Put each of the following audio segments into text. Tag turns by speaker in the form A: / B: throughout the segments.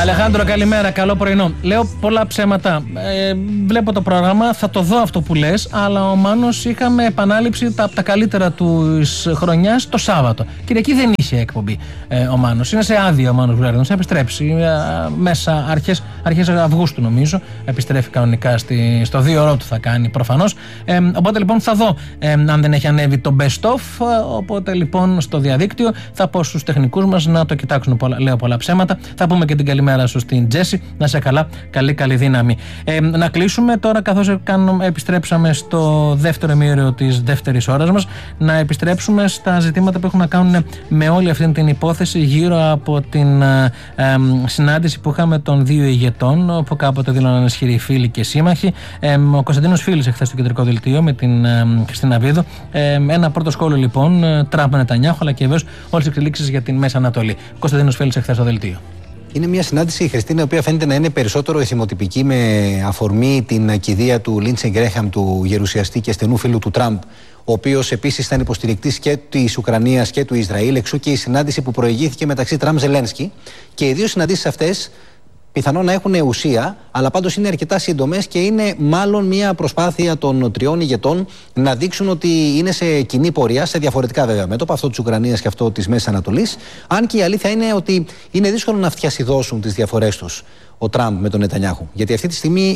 A: Αλεχάνδρο, καλημέρα, καλό πρωινό. Λέω πολλά ψέματα. Βλέπω το πρόγραμμα, θα το δω αυτό που λες, αλλά ο Μάνος είχαμε επανάληψη από τα καλύτερα της χρονιάς το Σάββατο. Κυριακή δεν είχε εκπομπή ο Μάνος. Είναι σε άδεια ο Μάνος Γουλαρίδων. Θα επιστρέψει μέσα αρχές Αυγούστου, νομίζω. Επιστρέφει κανονικά στο 2ωρο του θα κάνει προφανώς. Οπότε λοιπόν θα δω αν δεν έχει ανέβει το best of. Οπότε λοιπόν στο διαδίκτυο θα πω στους τεχνικούς μας να το κοιτάξουν. Λέω πολλά ψέματα. Θα πούμε και την καλημέρα σου στην Τζέσι. Να σε καλά, καλή δύναμη. Να κλείσουμε τώρα, καθώς επιστρέψαμε στο δεύτερο ημίωρο της δεύτερης ώρας μας, να επιστρέψουμε στα ζητήματα που έχουν να κάνουν με όλη αυτή την υπόθεση γύρω από την συνάντηση που είχαμε των δύο ηγετών, που κάποτε δήλωναν ισχυροί φίλοι και σύμμαχοι. Ο Κωνσταντίνος Φίλης εχθές στο κεντρικό δελτίο με την Χριστίνα Βίδο. Ένα πρώτο σχόλιο λοιπόν, Τραμπ Νετανιάχου, αλλά και βεβαίως όλες τις εξελίξεις για την Μέση Ανατολή. Κωνσταντίνος Φίλης εχθές στο δελτίο.
B: Είναι μια συνάντηση, η Χριστίνα, η οποία φαίνεται να είναι περισσότερο εθιμοτυπική, με αφορμή την κηδεία του Λίντσεϊ Γκρέχαμ, του γερουσιαστή και στενού φίλου του Τραμπ, ο οποίος επίσης ήταν υποστηρικτής και της Ουκρανίας και του Ισραήλ. Εξού και η συνάντηση που προηγήθηκε μεταξύ Τραμπ-Ζελένσκι. Και οι δύο συναντήσεις αυτές πιθανόν να έχουν ουσία, αλλά πάντως είναι αρκετά σύντομες και είναι μάλλον μια προσπάθεια των τριών ηγετών να δείξουν ότι είναι σε κοινή πορεία, σε διαφορετικά βέβαια μέτωπα, αυτό της Ουκρανίας και αυτό της Μέσης Ανατολής. Αν και η αλήθεια είναι ότι είναι δύσκολο να φτιασιδώσουν τις διαφορές τους ο Τραμπ με τον Νετανιάχου. Γιατί αυτή τη στιγμή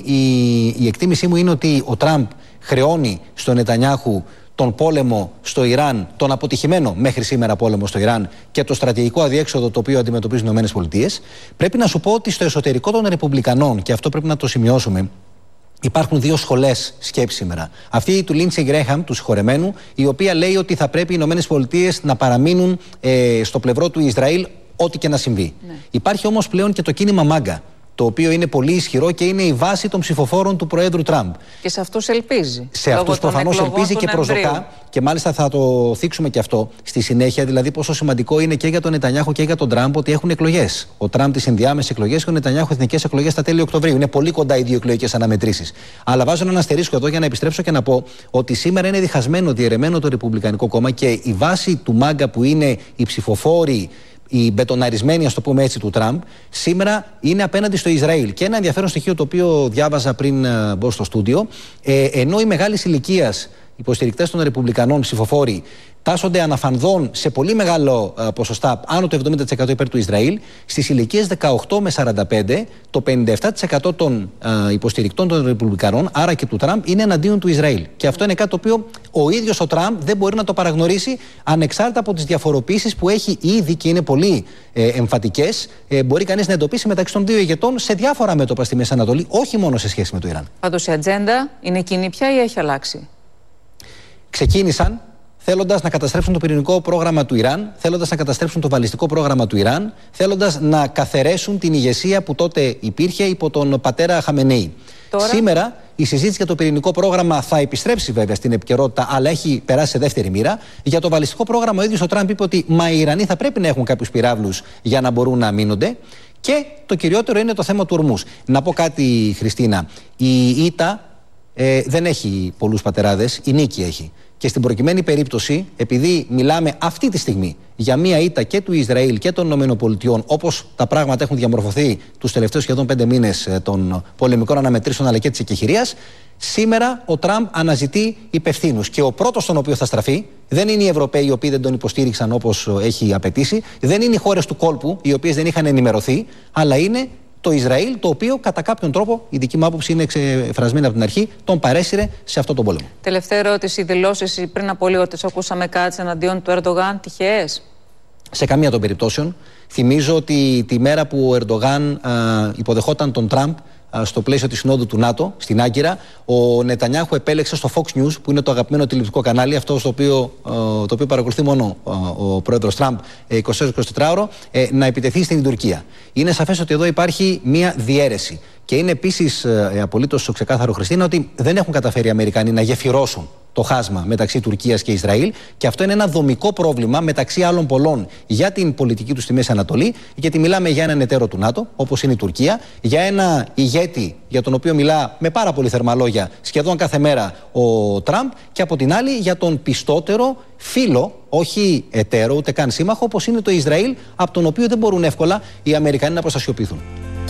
B: η εκτίμησή μου είναι ότι ο Τραμπ χρεώνει στον Νετανιάχου τον πόλεμο στο Ιράν, τον αποτυχημένο μέχρι σήμερα πόλεμο στο Ιράν και το στρατηγικό αδιέξοδο το οποίο αντιμετωπίζουν οι ΗΠΑ. Πρέπει να σου πω ότι στο εσωτερικό των Ρεπουμπλικανών, και αυτό πρέπει να το σημειώσουμε, υπάρχουν δύο σχολές σκέψης σήμερα. Αυτή του Λίντσεϊ Γκρέχαμ, του συγχωρεμένου, η οποία λέει ότι θα πρέπει οι ΗΠΑ να παραμείνουν στο πλευρό του Ισραήλ, ό,τι και να συμβεί. Ναι. Υπάρχει όμως πλέον και το κίνημα Μάγκα, το οποίο είναι πολύ ισχυρό και είναι η βάση των ψηφοφόρων του Προέδρου Τραμπ.
C: Και σε αυτούς ελπίζει.
B: Σε αυτούς προφανώς ελπίζει και προσδοκά. Και μάλιστα θα το θίξουμε και αυτό στη συνέχεια. Δηλαδή, πόσο σημαντικό είναι και για τον Νετανιάχου και για τον Τραμπ ότι έχουν εκλογές. Ο Τραμπ τις ενδιάμεσες εκλογές και ο Νετανιάχου εθνικές εκλογές στα τέλη Οκτωβρίου. Είναι πολύ κοντά οι δύο εκλογικές αναμετρήσεις. Αλλά βάζω έναν αστερίσκο εδώ για να επιστρέψω και να πω ότι σήμερα είναι διχασμένο, διαιρεμένο το Ρεπουμπλικανικό Κόμμα και η βάση του Μάγκα, που είναι οι ψηφοφόροι, οι μπετοναρισμένοι, ας το πούμε έτσι, του Τραμπ, σήμερα είναι απέναντι στο Ισραήλ. Και ένα ενδιαφέρον στοιχείο το οποίο διάβαζα πριν μπω στο στούντιο, ενώ οι μεγάλης ηλικίας υποστηρικτές των Ρεπουμπλικανών ψηφοφόροι τάσσονται αναφανδόν σε πολύ μεγάλο ποσοστά, άνω του 70% υπέρ του Ισραήλ, στις ηλικίες 18 με 45, το 57% των υποστηρικτών των Ρεπουμπλικανών, άρα και του Τραμπ, είναι εναντίον του Ισραήλ. Και αυτό είναι κάτι το οποίο ο ίδιος ο Τραμπ δεν μπορεί να το παραγνωρίσει, ανεξάρτητα από τις διαφοροποιήσεις που έχει ήδη και είναι πολύ εμφατικές. Μπορεί κανείς να εντοπίσει μεταξύ των δύο ηγετών σε διάφορα μέτωπα στη Μέση Ανατολή, όχι μόνο σε σχέση με το Ιράν.
C: Πάντως η ατζέντα είναι κοινή πια ή έχει αλλάξει?
B: Ξεκίνησαν θέλοντας να καταστρέψουν το πυρηνικό πρόγραμμα του Ιράν, θέλοντας να καταστρέψουν το βαλιστικό πρόγραμμα του Ιράν, θέλοντας να καθαιρέσουν την ηγεσία που τότε υπήρχε υπό τον πατέρα Χαμενεή. Σήμερα η συζήτηση για το πυρηνικό πρόγραμμα θα επιστρέψει βέβαια στην επικαιρότητα, αλλά έχει περάσει σε δεύτερη μοίρα. Για το βαλιστικό πρόγραμμα ο ίδιος ο Τραμπ είπε ότι οι Ιρανοί θα πρέπει να έχουν κάποιους πυράβλους για να μπορούν να αμήνονται. Και το κυριότερο είναι το θέμα του Ορμούς. Να πω κάτι, Χριστίνα. Η ΙΤΑ δεν έχει πολλούς πατεράδες, η νίκη έχει. Και στην προκειμένη περίπτωση, επειδή μιλάμε αυτή τη στιγμή για μία ήττα και του Ισραήλ και των ΗΠΑ, όπως τα πράγματα έχουν διαμορφωθεί τους τελευταίους σχεδόν 5 μήνες των πολεμικών αναμετρήσεων αλλά και της εκεχηρίας, σήμερα ο Τραμπ αναζητεί υπευθύνους. Και ο πρώτος στον οποίο θα στραφεί δεν είναι οι Ευρωπαίοι, οι οποίοι δεν τον υποστήριξαν όπως έχει απαιτήσει, δεν είναι οι χώρες του κόλπου, οι οποίες δεν είχαν ενημερωθεί, αλλά είναι το Ισραήλ, το οποίο κατά κάποιον τρόπο, η δική μου άποψη είναι εξεφρασμένη από την αρχή, τον παρέσυρε σε αυτό τον πόλεμο.
C: Τελευταία ερώτηση. Οι δηλώσεις πριν από λίγο τις ακούσαμε κάτι εναντίον του Ερντογάν, τυχαίες?
B: Σε καμία των περιπτώσεων. Θυμίζω ότι τη μέρα που ο Ερντογάν υποδεχόταν τον Τραμπ στο πλαίσιο της συνόδου του ΝΑΤΟ, στην Άγκυρα, ο Νετανιάχου επέλεξε στο Fox News, που είναι το αγαπημένο τηλεοπτικό κανάλι, αυτό το οποίο παρακολουθεί μόνο ο πρόεδρος Τραμπ 24ωρο, να επιτεθεί στην Τουρκία. Είναι σαφές ότι εδώ υπάρχει μία διαίρεση. Και είναι επίσης απολύτως ξεκάθαρο, Χριστίνα, ότι δεν έχουν καταφέρει οι Αμερικανοί να γεφυρώσουν το χάσμα μεταξύ Τουρκίας και Ισραήλ, και αυτό είναι ένα δομικό πρόβλημα μεταξύ άλλων πολλών για την πολιτική του στη Μέση Ανατολή, γιατί μιλάμε για έναν εταίρο του ΝΑΤΟ, όπως είναι η Τουρκία, για ένα ηγέτη για τον οποίο μιλά με πάρα πολύ θερμά λόγια σχεδόν κάθε μέρα ο Τραμπ, και από την άλλη για τον πιστότερο φίλο, όχι εταίρο ούτε καν σύμμαχο, όπως είναι το Ισραήλ, από τον οποίο δεν μπορούν εύκολα οι Αμερικανοί να προστασιοποιηθούν.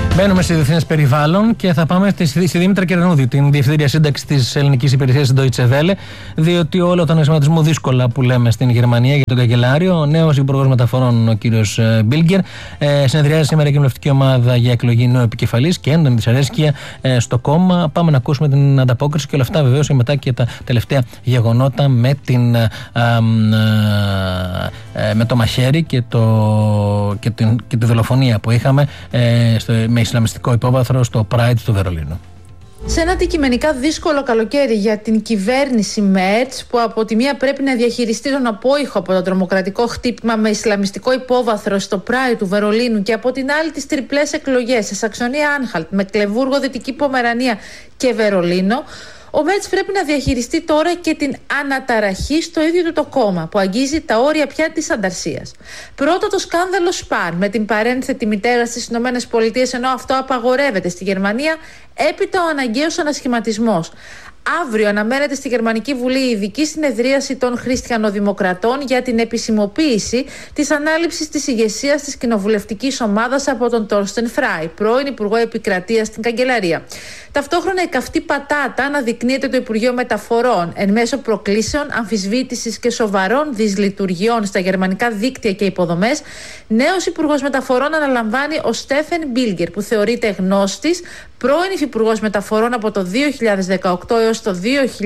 A: Μπαίνουμε σε διεθνές περιβάλλον και θα πάμε στη Δήμητρα Κυρανούδη, την Διευθύντρια Σύνταξη της Ελληνικής Υπηρεσίας Deutsche Welle, διότι όλο τον σχηματισμό δύσκολα που λέμε στην Γερμανία για τον καγκελάριο. Ο νέος Υπουργός Μεταφορών, ο κύριος Μπίλγκερ, συνεδριάζει σήμερα η κοινοβουλευτική ομάδα για εκλογή νέου επικεφαλής και έντονη δυσαρέσκεια στο κόμμα. Πάμε να ακούσουμε την ανταπόκριση και όλα αυτά βεβαίως μετά και τα τελευταία γεγονότα με το μαχαίρι και τη δολοφονία που είχαμε με ισλαμιστικό υπόβαθρο στο Pride του Βερολίνου.
D: Σε ένα αντικειμενικά δύσκολο καλοκαίρι για την κυβέρνηση Μέρτς, που από τη μία πρέπει να διαχειριστεί τον απόϊχο από το τρομοκρατικό χτύπημα με ισλαμιστικό υπόβαθρο στο Pride του Βερολίνου και από την άλλη τις τριπλές εκλογές σε Σαξονία-Άνχαλτ, Μεκλεμβούργο, Δυτική Πομερανία και Βερολίνο, ο Μέρτς πρέπει να διαχειριστεί τώρα και την αναταραχή στο ίδιο του το κόμμα, που αγγίζει τα όρια πια της ανταρσίας. Πρώτα το σκάνδαλο Σπαν με την παρένθετη μητέρα στις ΗΠΑ, ενώ αυτό απαγορεύεται στη Γερμανία, έπειτα ο αναγκαίος ανασχηματισμός. Αύριο αναμένεται στη Γερμανική Βουλή η ειδική συνεδρίαση των Χριστιανοδημοκρατών για την επισημοποίηση της ανάληψης της ηγεσίας της κοινοβουλευτικής ομάδας από τον Τόρστεν Φράι, πρώην Υπουργό Επικρατείας στην Καγκελαρία. Ταυτόχρονα η καυτή πατάτα αναδεικνύεται το Υπουργείο Μεταφορών εν μέσω προκλήσεων, αμφισβήτησης και σοβαρών δυσλειτουργιών στα γερμανικά δίκτυα και υποδομές. Νέος Υπουργός Μεταφορών αναλαμβάνει ο Στέφεν Μπίλγκερ, που θεωρείται γνώστης, πρώην Υφυπουργός Μεταφορών από το 2018 έως το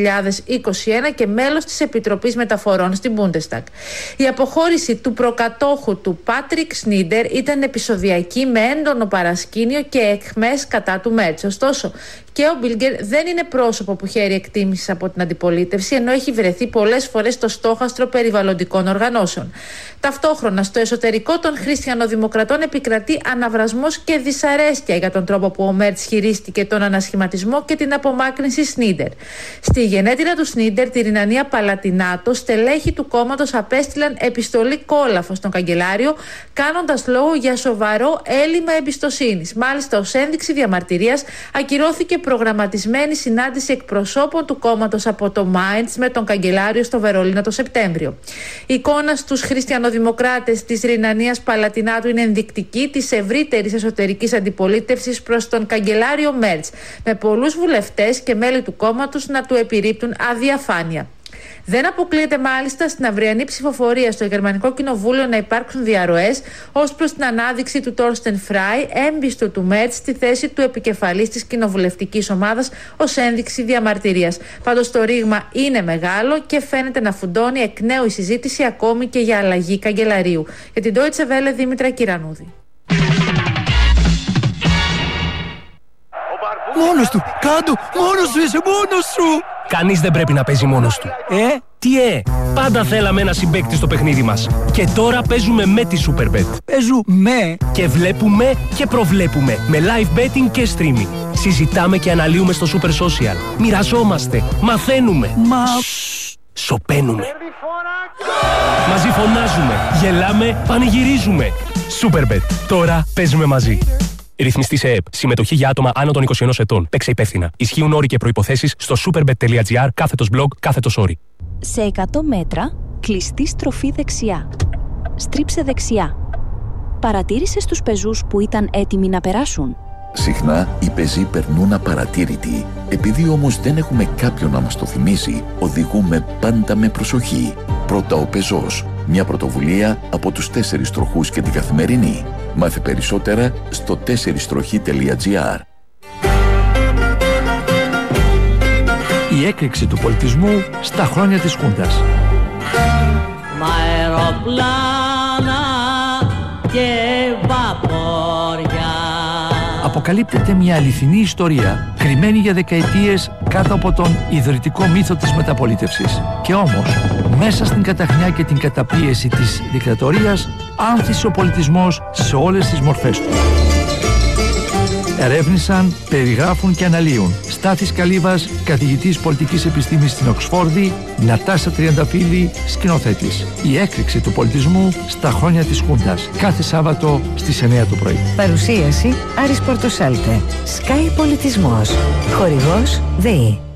D: 2021 και μέλος της Επιτροπής Μεταφορών στην Bundestag. Η αποχώρηση του προκατόχου του Πάτρικ Σνίντερ ήταν επεισοδιακή, με έντονο παρασκήνιο και εκχμές κατά του Μέρτς. Ωστόσο, και ο Μπίλγκερ δεν είναι πρόσωπο που χαίρει εκτίμησης από την αντιπολίτευση, ενώ έχει βρεθεί πολλές φορές στο στόχαστρο περιβαλλοντικών οργανώσεων. Ταυτόχρονα, στο εσωτερικό των Χριστιανοδημοκρατών επικρατεί αναβρασμός και δυσαρέσκεια για τον τρόπο που ο Μέρτς χειρίστηκε τον ανασχηματισμό και την απομάκρυνση Σνίντερ. Στη γενέτειρα του Σνίντερ, τη Ρινανία Παλατινάτο, στελέχη του κόμματος απέστειλαν επιστολή κόλαφο στον καγκελάριο, κάνοντας λόγο για σοβαρό έλλειμμα εμπιστοσύνης. Μάλιστα, ως ένδειξη διαμαρτυρίας, ακυρώθηκε προγραμματισμένη συνάντηση εκπροσώπων του κόμματος από το Μάιντς με τον καγκελάριο στο Βερολίνο το Σεπτέμβριο. Η εικόνα στους χριστιανοδημοκράτες της Ρινανίας Παλατινάτου είναι ενδεικτική της ευρύτερης εσωτερικής αντιπολίτευσης προς τον καγκελάριο Μέρτς, με πολλούς βουλευτές και μέλη του κόμματος να του επιρρύπτουν αδιαφάνεια. Δεν αποκλείεται μάλιστα στην αυριανή ψηφοφορία στο Γερμανικό Κοινοβούλιο να υπάρξουν διαρροές ως προς την ανάδειξη του Τόρστεν Φράι, έμπιστου του Μέρτς, στη θέση του επικεφαλής της κοινοβουλευτικής ομάδας ως ένδειξη διαμαρτυρίας. Πάντως το ρήγμα είναι μεγάλο και φαίνεται να φουντώνει εκ νέου η συζήτηση ακόμη και για αλλαγή καγκελαρίου. Για την Deutsche Welle, Δήμητρα Κυρανούδη.
E: Μόνος του! Κάτω! Μόνος σου είσαι! Μόνος σου!
F: Κανείς δεν πρέπει να παίζει μόνος του. Τι πάντα θέλαμε ένα συμπαίκτη στο παιχνίδι μας. Και τώρα παίζουμε με τη Superbet.
E: Παίζουμε!
F: Και βλέπουμε και προβλέπουμε με live betting και streaming. Συζητάμε και αναλύουμε στο Super Social. Μοιραζόμαστε, μαθαίνουμε. Σωπαίνουμε. Μαζί φωνάζουμε, γελάμε, πανηγυρίζουμε. Superbet. Τώρα παίζουμε μαζί. Ρυθμιστή σε ΕΕΠ. Συμμετοχή για άτομα άνω των 21 ετών. Παίξε υπεύθυνα. Ισχύουν όροι και προϋποθέσεις στο superbet.gr/blog/όροι.
G: Σε 100 μέτρα, κλειστή στροφή δεξιά. Στρίψε δεξιά. Παρατήρησες τους πεζούς που ήταν έτοιμοι να περάσουν?
H: Συχνά οι πεζοί περνούν απαρατήρητοι. Επειδή όμως δεν έχουμε κάποιον να μας το θυμίσει, οδηγούμε πάντα με προσοχή. Πρώτα ο πεζός. Μια πρωτοβουλία από τους 4 τροχούς και την Καθημερινή. Μάθε περισσότερα στο 4στροχή.gr.
E: Η έκρηξη του πολιτισμού στα χρόνια της Χούντας.
I: Μ' αεροπλάνα και βαπόρια.
E: Αποκαλύπτεται μια αληθινή ιστορία, κρυμμένη για δεκαετίες κάτω από τον ιδρυτικό μύθο της μεταπολίτευσης. Και όμως, μέσα στην καταχνιά και την καταπίεση της δικτατορίας, άνθησε ο πολιτισμός σε όλες τις μορφές του. Ερεύνησαν, περιγράφουν και αναλύουν Στάθης Καλύβας, καθηγητής πολιτικής επιστήμης στην Οξφόρδη, Νατάσα Τριανταφύλλη, σκηνοθέτης. Η έκρηξη του πολιτισμού στα χρόνια της Χούντας. Κάθε Σάββατο στις 9 το πρωί.
J: Παρουσίαση Άρης Πορτοσάλτε. Sky Πολιτισμός. Χορηγός ΔΕΗ.